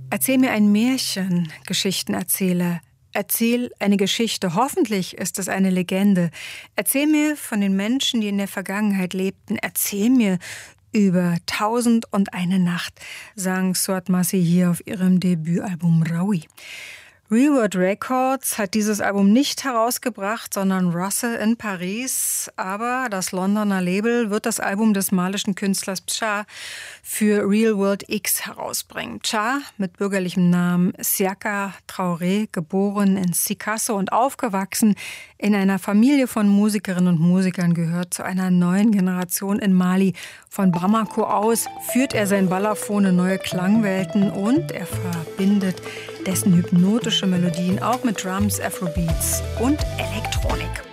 Erzähl mir ein Märchen, Geschichtenerzähler. Erzähl eine Geschichte. Hoffentlich ist es eine Legende. Erzähl mir von den Menschen, die in der Vergangenheit lebten. Erzähl mir über 1001 Nacht, sang Swart Masih hier auf ihrem Debütalbum Rawi. Real World Records hat dieses Album nicht herausgebracht, sondern Russell in Paris. Aber das Londoner Label wird das Album des malischen Künstlers Pcha für Real World X herausbringen. Pcha, mit bürgerlichem Namen Siaka Traoré, geboren in Sikasso und aufgewachsen in einer Familie von Musikerinnen und Musikern, gehört zu einer neuen Generation in Mali. Von Bamako aus führt er sein Balafon in neue Klangwelten und er verbindet dessen hypnotische Melodien auch mit Drums, Afrobeats und Elektronik.